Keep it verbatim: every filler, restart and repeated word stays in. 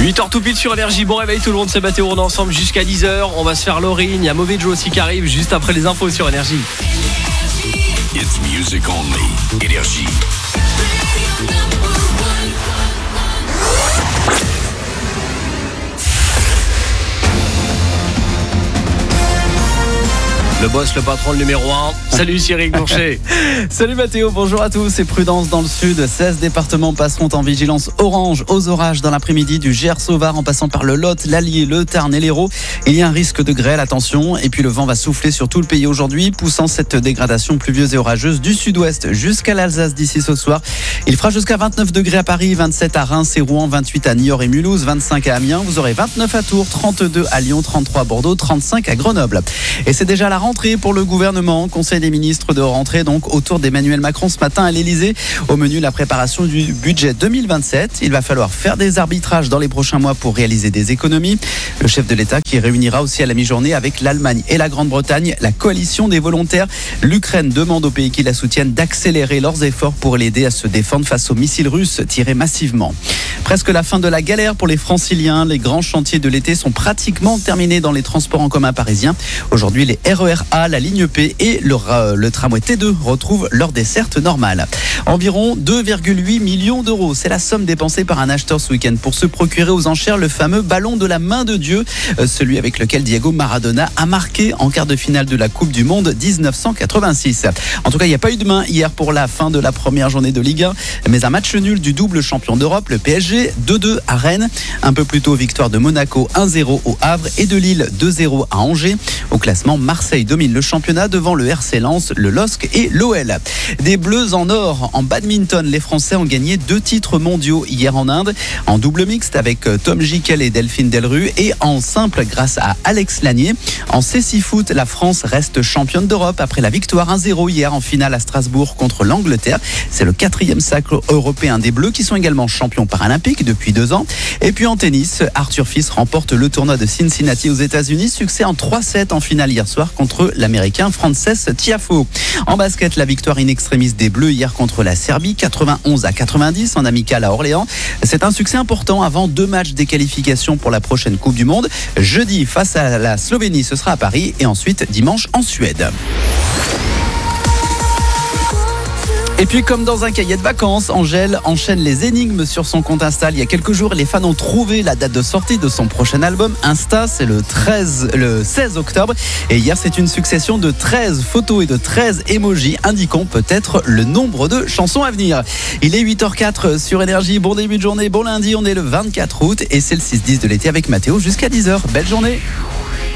huit heures tout pile sur Énergie. Bon réveil tout le monde, c'est Mathéo, on est ensemble jusqu'à dix heures. On va se faire Laurine, il y a Mauvais Joe aussi qui arrive juste après les infos sur Énergie. It's music only. Énergie. Le boss, le patron, le numéro un. Salut Cyril Bourcher. Salut Mathéo, bonjour à tous. C'est prudence dans le sud. seize départements passeront en vigilance orange aux orages dans l'après-midi, du Gers au Var en passant par le Lot, l'Allier, le Tarn et l'Hérault. Il y a un risque de grêle, attention. Et puis le vent va souffler sur tout le pays aujourd'hui, poussant cette dégradation pluvieuse et orageuse du sud-ouest jusqu'à l'Alsace d'ici ce soir. Il fera jusqu'à vingt-neuf degrés à Paris, vingt-sept à Reims et Rouen, vingt-huit à Niort et Mulhouse, vingt-cinq à Amiens. Vous aurez vingt-neuf à Tours, trente-deux à Lyon, trente-trois à Bordeaux, trente-cinq à Grenoble. Et c'est déjà la rentrée pour le gouvernement. Conseil des ministres de rentrée donc autour d'Emmanuel Macron ce matin à l'Elysée. Au menu, la préparation du budget deux mille vingt-sept. Il va falloir faire des arbitrages dans les prochains mois pour réaliser des économies. Le chef de l'État qui réunira aussi à la mi-journée avec l'Allemagne et la Grande-Bretagne la coalition des volontaires. L'Ukraine demande aux pays qui la soutiennent d'accélérer leurs efforts pour l'aider à se défendre face aux missiles russes tirés massivement. Presque la fin de la galère pour les Franciliens. Les grands chantiers de l'été sont pratiquement terminés dans les transports en commun parisiens. Aujourd'hui, les R E R A, la ligne P et le, le tramway T deux retrouvent leur desserte normale. Environ deux virgule huit millions d'euros. C'est la somme dépensée par un acheteur ce week-end pour se procurer aux enchères le fameux ballon de la main de Dieu, celui avec lequel Diego Maradona a marqué en quart de finale de la Coupe du Monde dix-neuf cent quatre-vingt-six. En tout cas, il n'y a pas eu de main hier pour la fin de la première journée de Ligue un, mais un match nul du double champion d'Europe, le P S G, deux deux à Rennes. Un peu plus tôt, victoire de Monaco un zéro au Havre et de Lille deux zéro à Angers. Au classement, Marseille domine le championnat devant le R C Lens, le L O S C et l'O L. Des Bleus en or. En badminton, les Français ont gagné deux titres mondiaux hier en Inde. En double mixte avec Tom Gickel et Delphine Delru. Et en simple grâce à Alex Lanier. En cécifoot, la France reste championne d'Europe après la victoire un zéro hier en finale à Strasbourg contre l'Angleterre. C'est le quatrième sacre européen des Bleus qui sont également champions paralympiques depuis deux ans. Et puis en tennis, Arthur Fils remporte le tournoi de Cincinnati aux États-Unis. Succès en trois sept en finale hier soir contre l'Américain Frances Tiafoe. En basket, la victoire in extremis des Bleus hier contre la Serbie, quatre-vingt-onze à quatre-vingt-dix en amical à Orléans. C'est un succès important avant deux matchs des qualifications pour la prochaine Coupe du Monde. Jeudi face à la Slovénie, ce sera à Paris et ensuite dimanche en Suède. Et puis comme dans un cahier de vacances, Angèle enchaîne les énigmes sur son compte Insta. Il y a quelques jours, les fans ont trouvé la date de sortie de son prochain album. Insta, c'est le, treize, le seize octobre. Et hier, c'est une succession de treize photos et de treize emojis indiquant peut-être le nombre de chansons à venir. Il est huit heures quatre sur Énergie. Bon début de journée, bon lundi. On est le vingt-quatre août et c'est le six dix de l'été avec Mathéo jusqu'à dix heures. Belle journée.